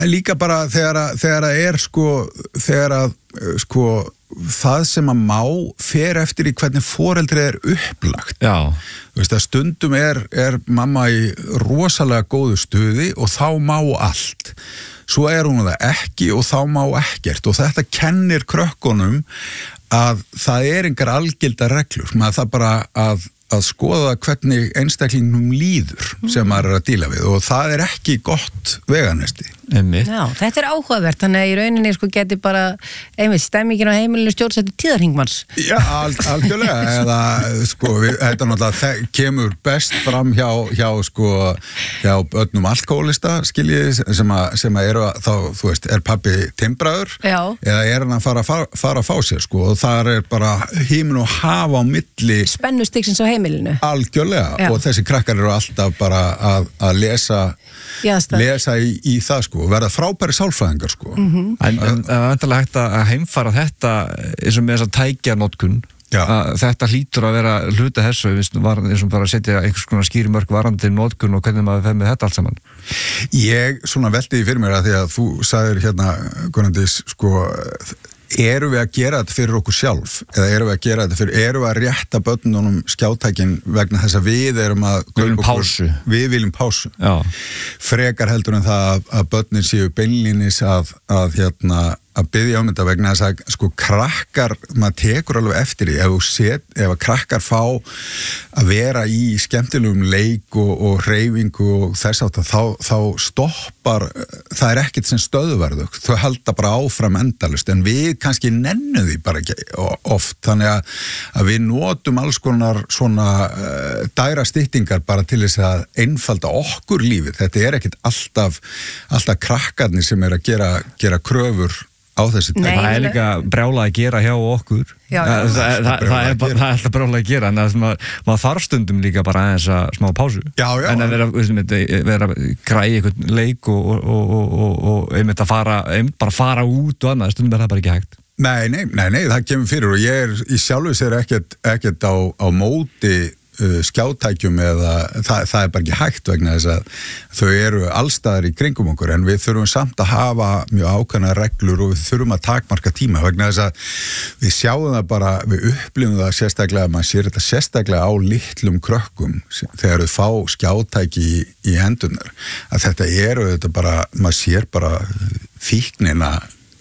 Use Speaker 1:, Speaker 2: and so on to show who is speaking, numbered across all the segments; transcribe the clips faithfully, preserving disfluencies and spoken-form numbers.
Speaker 1: Líka bara þegar að, þegar að er sko, þegar að sko, það sem að má fer eftir í hvernig foreldrið er upplagt.
Speaker 2: Já.
Speaker 1: Þú veist að stundum er, er mamma í rosalega góðu stuði og þá má allt. Svo er hún það ekki og þá má ekkert og þetta kennir krökkunum að það er engar algildar reglur. Maður það bara að að skoða hvernig einstaklingnum líður sem maður er að díla við og það er ekki gott veganesti.
Speaker 3: Já, þetta er áhugavert, þannig að í rauninni sko geti bara einmitt stemmingin á heimilinu stjórnsætti tíðarhingmanns.
Speaker 1: Já, al algjörlega, eða sko, við, þetta náttúrulega kemur best fram hjá, hjá sko, hjá öllum alkohólista, skiljið, sem að, sem að eru að, þá, þú veist, er pabbi timbraður,
Speaker 3: Já.
Speaker 1: Eða er hann að fara, fara, fara að fá sér, sko, og þar er bara hímin og hafa á milli
Speaker 3: spennustiksins á heimilinu.
Speaker 1: Algjörlega, Já. Og þessi krakkar eru alltaf bara að, að lesa, lesa í, í það, sko, og verða frábæri sálfræðingar sko.
Speaker 3: Mm-hmm.
Speaker 2: En það er vantarlega hægt að heimfara þetta eins og með þess að tækja notkun að þetta hlýtur að vera hluta þessu eins og bara að setja einhvers konar skýrimörk varandi notkun og hvernig maður fer með þetta allt saman.
Speaker 1: Ég svona velti því fyrir mér að því að þú sagðir hérna Gunnardís sko eru við að gera þetta fyrir okkur sjálf eða eru við að gera þetta fyrir, eru við að rétta börnunum skjátækin vegna þess að við erum að
Speaker 2: við viljum pásu,
Speaker 1: við viljum pásu.
Speaker 2: Já.
Speaker 1: Frekar heldur en það að, að börnin séu beinlínis að, að hérna að byggja um þetta vegna þess að sko krakkar, maður tekur alveg eftir því ef þú set, ef að krakkar fá að vera í skemmtilegum leik og, og hreyfingu og þess átt að þá, þá stoppar það er ekkert sem stöðuverðu þau halda bara áfram endalust en við kannski nennum því bara ekki oft þannig að, að við notum alls konar svona uh, dæra styttingar bara til þess að einfalda okkur lífið, þetta er ekkert alltaf alltaf krakkarnir sem er að gera, gera kröfur á þessi
Speaker 3: Nei,
Speaker 2: það er líka brjála að gera hjá okkur
Speaker 3: já,
Speaker 2: það, það, það, það, það er bara, það er alltaf brjála að gera en það maður, maður þarf stundum líka bara aðeins að smá pásu
Speaker 1: já, já.
Speaker 2: En að vera, vera græði einhvern leik og, og, og, og, og einmitt að fara einmitt bara fara út og annað, stundum er það bara ekki hægt
Speaker 1: Nei, nei, nei, nei það kemur fyrir og ég er í sjálfu sér ekkert, ekkert á, á móti skjátækjum eða það, það er bara ekki hægt vegna þess að þau eru allstaðar í kringum okkur en við þurfum samt að hafa mjög ákveðna reglur og við þurfum að takmarka tíma vegna þess að við sjáum það bara, við upplifum það sérstaklega, maður sér þetta sérstaklega á litlum krökkum þegar þau fá skjátæki í, í hendunar að þetta eru þetta bara, maður sér bara fíknina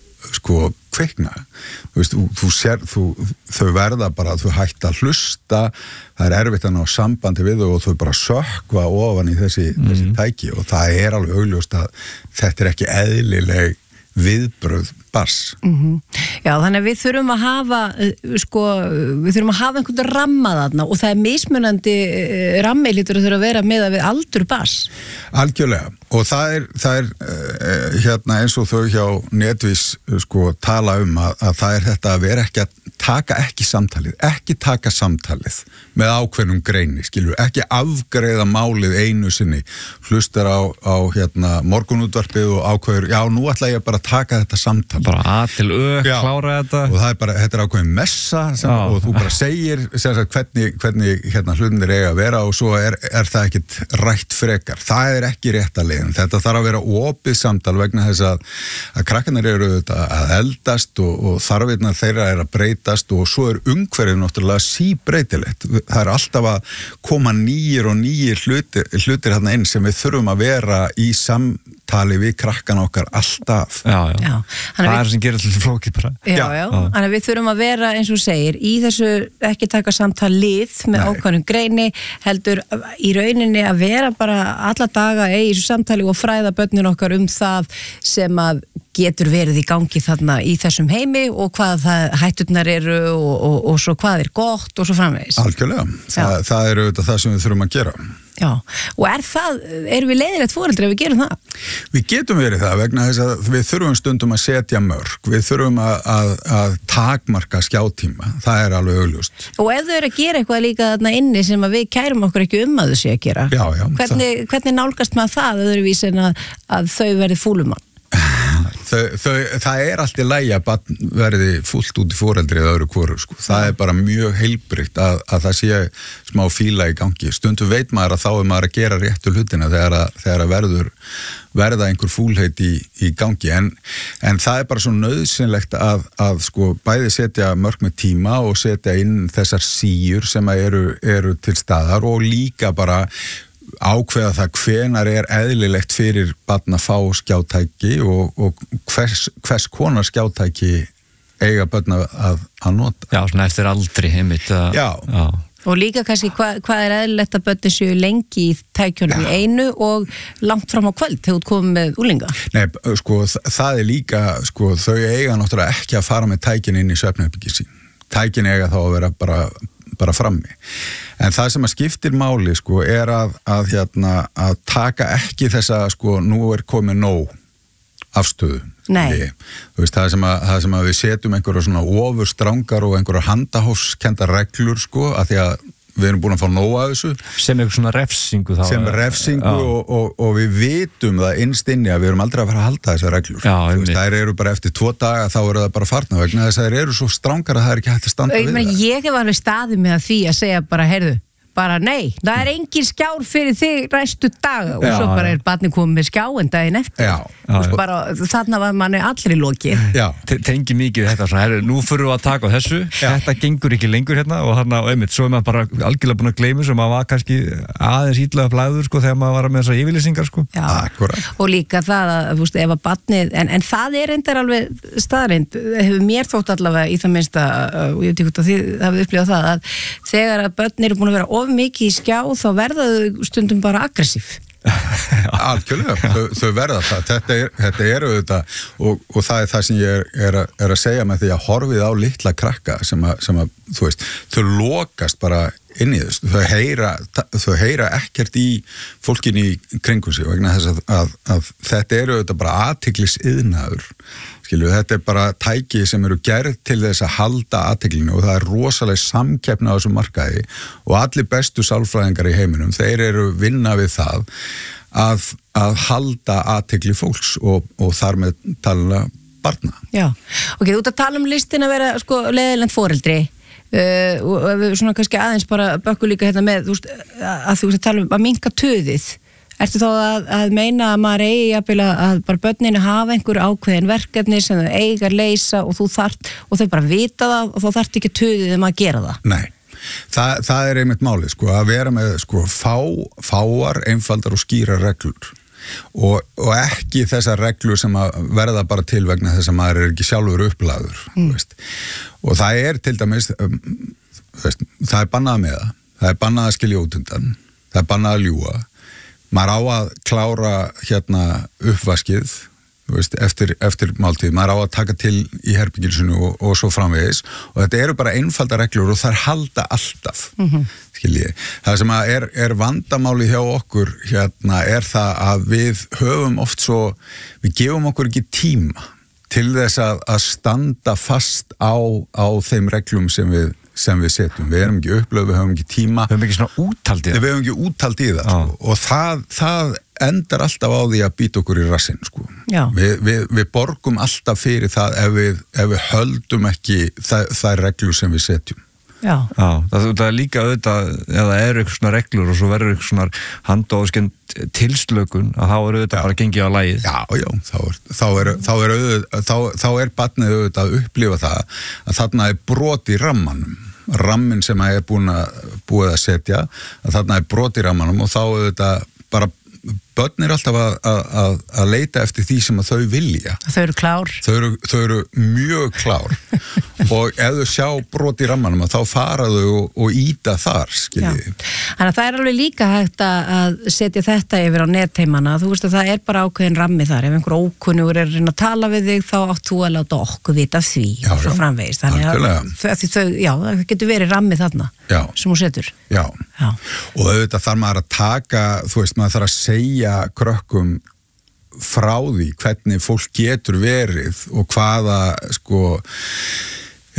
Speaker 1: sko kveikna þú veist, þú, þú sér, þú, þau verða bara þú hætt að hlusta það er erfitt að ná sambandi við þau og þau bara sökkva ofan í þessi, mm. þessi tæki og það er alveg augljóst að þetta er ekki eðlileg viðbrögð bars.
Speaker 3: Mm-hmm. Já, þannig að við þurfum að hafa sko, við þurfum að hafa einhvern ramma þarna og það er mismunandi rammi lítur að þurfa að vera með að við aldur bars.
Speaker 1: Algjörlega og það er, það er uh, hérna eins og þau hjá Netvís sko tala um að, að það er þetta að vera ekki að taka ekki samtalið, ekki taka samtalið með ákveðnum greini, skilur, ekki afgreiða málið einu sinni, hlustar á, á hérna morgunútvarpið og ákveður, já nú ætla ég bara að taka þetta samtal.
Speaker 2: Bara að til ö, klára þetta.
Speaker 1: Og það er bara, þetta er ákveðin messa sem, og þú bara segir sem sagt, hvernig, hvernig hérna hlutinir eiga að vera og svo er, er það ekkit rætt frekar. Það er ekki rétta leiðin. Þetta þarf að vera opið samtal vegna þess að, að krakkarnir eru að eldast og, og þarfirnar þeirra er að breytast og svo er umhverfið náttúrulega síbreytilegt. Það er alltaf að koma nýjir og nýjir hlutir, hlutir hérna inn sem við þurfum að vera í samtali við krakkan okkar alltaf.
Speaker 2: Já, já.
Speaker 3: já.
Speaker 2: Það er sem gerir alltaf flókið bara.
Speaker 3: Já, já. já. Þannig að við þurfum að vera, eins og segir, í þessu ekki taka samtal lið með ákvæðnum greini, heldur í rauninni að vera bara alla daga í þessu samtali og fræða börnin okkar um það sem að getur verið í gangi þarna í þessum heimi og hvað það hætturnar eru og, og, og svo hvað er gott og svo framvegis.
Speaker 1: Algjörlega. Það, það er auðvitað það sem við þurfum að gera.
Speaker 3: Já, og er það, erum við leiðilegt foreldri ef við gerum það?
Speaker 1: Við getum verið það vegna þess að við þurfum stundum að setja mörk, við þurfum að, að, að takmarka skjátíma, það er alveg augljóst.
Speaker 3: Og ef þau eru að gera eitthvað líka þarna inni sem að við kærum okkur ekki um að þau sé að gera,
Speaker 1: já, já,
Speaker 3: hvernig, hvernig nálgast maður það öðruvísi en að, að þau verði fúlumann?
Speaker 1: þau, þau, það er allt í lagi að barn verði fullt út í foreldri eða öðru hvoru, sko. Það er bara mjög heilbrigt að, að það sé smá fíla í gangi. Stundum veit maður að þá er maður að gera réttu hlutina þegar að, þegar að verður verða einhver fúlheit í, í gangi en, en það er bara svo nauðsynlegt að, að sko bæði setja mörk með tíma og setja inn þessar síur sem eru, eru til staðar og líka bara ákveða það hvenar er eðlilegt fyrir barn að fá skjátæki og, og hvers, hvers konar skjátæki eiga börn að, að nota.
Speaker 2: Já, svona eftir aldri heimitt.
Speaker 1: Já.
Speaker 2: Já.
Speaker 3: Og líka kannski hvað hva er eðlilegt að börnin séu lengi í tækjunum í einu og langt fram á kvöld þegar þú komið með úlinga?
Speaker 1: Nei, sko, það er líka, sko, þau eiga náttúrulega ekki að fara með tækin inn í svefnherbergið sín. Tækin eiga þá að vera bara, bara frammi. En það sem að skiptir máli, sko, er að, að, hérna, að taka ekki þessa, sko, nú er komið nóg afstöðu.
Speaker 3: Nei.
Speaker 1: Þú veist, það sem að, það sem að við setjum einhverja svona ofurstrangar og einhverja handahófskendar reglur, sko, að því að við erum búin að fá nóg af þessu.
Speaker 2: Sem eitthvað svona refsingu þá.
Speaker 1: Sem refsingu og, og, og við vitum það innst inni að við erum aldrei að fara að halda þessar reglur.
Speaker 2: Já,
Speaker 1: þú veist, þær eru bara eftir tvo daga þá eru það bara farna vegna þess að þær eru svo strangar að það er ekki hægt að standa við það.
Speaker 3: Ég hef alveg staðið með því að segja bara, heyrðu, bara nei, það er engin skjár fyrir þig næstu daga og
Speaker 2: já,
Speaker 3: svo bara er barnið komið með skjáin daginn eftir.
Speaker 1: Já,
Speaker 3: já, bara, þarna var manni allir í loki.
Speaker 1: Já.
Speaker 2: Tengi mikið þetta svona, herru, nú fyrir við að taka á þessu, já. Þetta gengur ekki lengur hérna og þarna, og einmitt, svo er maður bara algjörlega búin að gleyma sem maður var kannski aðeins ítlaða blæður, sko, þegar maður var með þessar yfirlýsingar, sko.
Speaker 3: Já,
Speaker 1: akkurat.
Speaker 3: Og líka það að, þú veist, ef að barnið, en, en það er reyndar alveg staðreind, hefur mér þótt allavega í það minnsta, og ég veit ekki hvort að þið hafið upplifað það, að þegar að börn eru búin að vera of mikið í skjá þá verða þau stundum bara aggressív.
Speaker 1: Algjörlega, þau, þau verða það. Þetta er, þetta er auðvitað og, og það er það sem ég er, er, að, er að segja með því að horfið á litla krakka sem að, sem að þú veist, þau lokast bara inn í þess. Þau heyra, þau heyra ekkert í fólkinni í kringum sig vegna þess að, að, að þetta eru auðvitað bara athyglis-iðnaður. Skilju, þetta er bara tæki sem eru gerð til þess að halda athyglinni og það er rosalega samkeppni á þessum markaði og allir bestu sálfræðingar í heiminum, þeir eru vinna við það að, að halda athygli fólks og, og þar með talina barna.
Speaker 3: Já, ok, þú ert að tala um listin að vera sko leiðilegt foreldri uh, og við svona kannski aðeins bara bökkum líka hérna með, þú veist, að þú veist að tala um að minnka töðið. Ertu þá að, að meina að maður eigi jafnvel að bara börninu hafa einhver ákveðin verkefni sem þau eiga að leysa og þú þart og þau bara vita það og þá þarf ekki töðið um að gera það?
Speaker 1: Nei, Þa, það er einmitt málið, sko, að vera með sko, fá, fáar, einfaldar og skýrar reglur og, og ekki þessar reglur sem að verða bara til vegna þess að maður er ekki sjálfur upplagður, mm. veist. Og það er til dæmis, um, veist, það er bannað með það, það er bannað að skilja út undan, það er bannað að ljúga. Maður á að klára hérna uppvaskið, veist, eftir, eftir máltíð, maður á að taka til í herbyggilsinu og, og svo framvegis og þetta eru bara einfalda reglur og þær halda alltaf, mm-hmm. skiljiði. Það sem að er, er vandamáli hjá okkur hérna er það að við höfum oft svo, við gefum okkur ekki tíma til þess að, að standa fast á, á þeim reglum sem við sem við setjum. Við erum ekki upplöf, við höfum ekki tíma.
Speaker 2: Við höfum ekki svona úthald í það.
Speaker 1: Við höfum ekki úthald í það. Ah. Og það, það endar alltaf á því að býta okkur í rassinn, sko. Við, við, við borgum alltaf fyrir það ef við, ef við höldum ekki það, það reglur sem við setjum.
Speaker 2: Já. Já, það, það er líka auðvitað, eða eru eitthvað svona reglur og svo verður eitthvað svona handóðskend tilslökun að þá eru auðvitað bara gengið á lagið.
Speaker 1: Já, já, þá er, þá er, þá er, auðvitað, þá, þá er barnið auðvitað að upplifa það að þarna er brot í rammanum. Rammin sem að er búin að búið að setja, að þarna er brot í rammanum og þá auðvitað bara börn er alltaf að, að, að leita eftir því sem að þau vilja.
Speaker 3: Þau eru klár.
Speaker 1: Þau eru, þau eru mjög klár og ef þau sjá brot í rammanum þá fara þau og, og íta þar, skiljiði.
Speaker 3: Þannig að það er alveg líka hægt að setja þetta yfir á netheimana. Þú veist að það er bara ákveðin rammi þar. Ef einhver ókunnugur er að reyna að tala við þig þá átt þú að láta okkur vita því já, og svo framvegist. Þannig að, að þau, já, það getur verið rammi þarna já. Sem hún setur.
Speaker 1: Já. já, og auðvitað þarf maður að taka, þú veist, maður þarf að segja krökkum frá því hvernig fólk getur verið og hvaða sko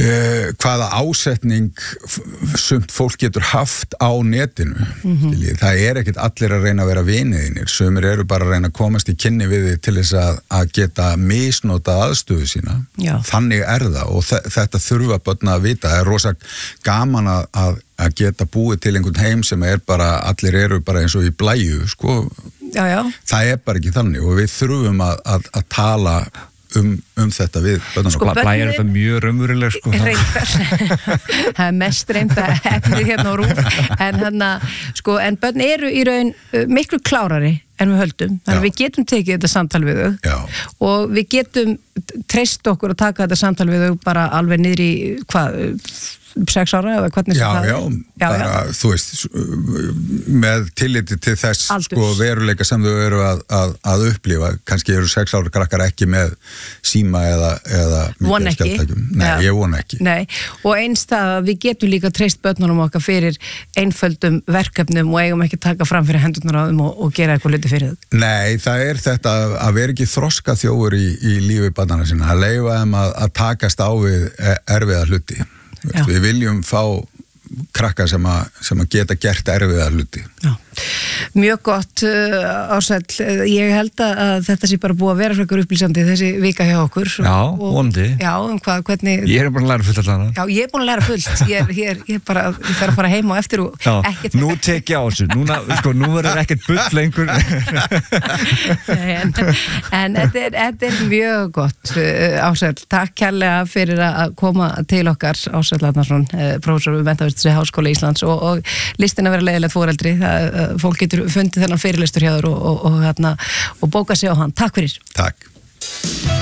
Speaker 1: uh, hvaða ásetning sumt fólk getur haft á netinu. Mm-hmm. Það er ekkert allir að reyna að vera viniðinir, sumir eru bara að reyna að komast í kynni við þig til þess að, að geta misnota aðstöðu sína. Já. Þannig er það og þe- þetta þurfa börn að vita. Það er rosa gaman að, að, að geta búið til einhvern heim sem er bara, allir eru bara eins og í blæju, sko.
Speaker 3: Já, já.
Speaker 1: Það er bara ekki þannig og við þurfum að, að, að tala um, um þetta við börnunum.
Speaker 2: Sko, blæja er þetta mjög raunveruleg, sko.
Speaker 3: Það er mest reynda efnið hérna á RÚV, en hérna, sko, en börn eru í raun miklu klárari en við höldum, þannig að við getum tekið þetta samtal við þau. Já. Og við getum treyst okkur að taka þetta samtal við þau bara alveg niður í, hvað, sex ára eða hvernig
Speaker 1: já,
Speaker 3: það
Speaker 1: já, já, bara, já, þú veist, með tilliti til þess sko, veruleika sem þau eru að, að, að upplifa, kannski eru sex ára krakkar ekki með síma eða, eða
Speaker 3: von ekki.
Speaker 1: Nei, já. Ég von ekki.
Speaker 3: Nei, og eins það að við getum líka treyst börnunum okkar fyrir einföldum verkefnum og eigum ekki taka fram fyrir hendurnar á þeim og, og gera eitthvað hluti fyrir þau.
Speaker 1: Nei, það er þetta að vera ekki þroska þjófur í, í lífi barnanna sinna, að leyfa þeim að, að takast á við erfiða hluti. Já. Við viljum fá krakka sem að, sem að geta gert erfiða hluti.
Speaker 3: Já. Mjög gott, uh, Ársæll, ég held að þetta sé bara búið að vera frekar upplýsandi þessi vika hjá okkur.
Speaker 2: Já, vondi.
Speaker 3: Já, um hvað, hvernig...
Speaker 2: Ég er búin að læra fullt alltaf.
Speaker 3: Já, ég er búin að læra fullt. Ég er, ég er, ég er bara, ég fer að fara heim og eftir og
Speaker 2: já,
Speaker 3: ekkert...
Speaker 2: Nú tek ég á þessu, núna, sko, nú verður ekkert bull lengur.
Speaker 3: Nei, en, en þetta er, þetta er mjög gott, Ársæll. Takk kærlega fyrir að koma til okkar, Ársæll Arnarsson, prófessor við Menntavísindasviði Háskóla Íslands og, og listin að vera leiðilegt foreldri. Það, fólk getur fundið þennan fyrirlestur hjá þér og, og, og, og, og bóka sig á hann. Takk fyrir.
Speaker 1: Takk.